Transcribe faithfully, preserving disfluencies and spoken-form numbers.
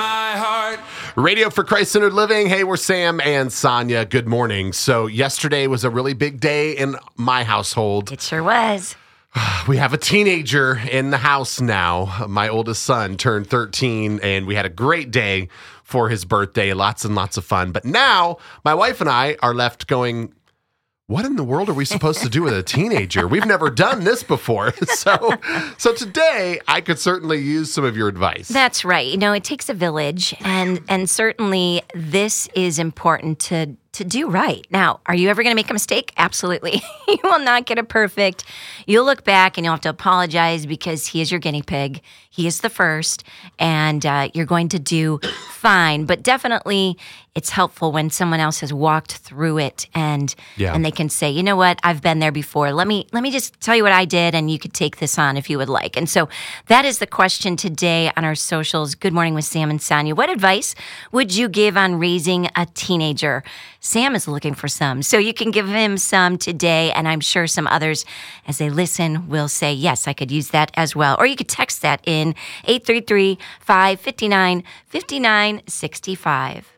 my heart. Radio for Christ-Centered Living. Hey, we're Sam and Sonia. Good morning. So yesterday was a really big day in my household. It sure was. We have a teenager in the house now. My oldest son turned thirteen, and we had a great day for his birthday. Lots and lots of fun. But now my wife and I are left going, what in the world are we supposed to do with a teenager? We've never done this before. So, so today I could certainly use some of your advice. That's right. You know, it takes a village, and and certainly this is important to to do right. Now, are you ever going to make a mistake? Absolutely. You will not get it perfect. You'll look back and you'll have to apologize because he is your guinea pig. He is the first, and uh, you're going to do fine. But definitely, it's helpful when someone else has walked through it, and Yeah. and they can say, you know what, I've been there before. Let me let me just tell you what I did, and you could take this on if you would like. And so that is the question today on our socials. Good morning with Sam and Sonia. What advice would you give on raising a teenager? Sam is looking for some, so you can give him some today, and I'm sure some others, as they listen, will say, yes, I could use that as well. Or you could text that in eight three three, five five nine, five nine six five.